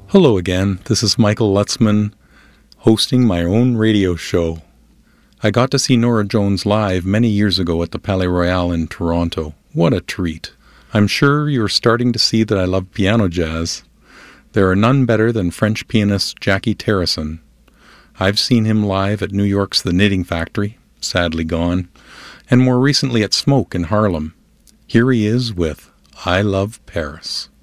Hello again, this is Michael Lutzman, hosting my own radio show. I got to see Norah Jones live many years ago at the Palais Royal in Toronto. What a treat. I'm sure you're starting to see that I love piano jazz. There are none better than French pianist Jackie Terrison. I've seen him live at New York's The Knitting Factory, sadly gone, and more recently at Smoke in Harlem. Here he is with I Love Paris.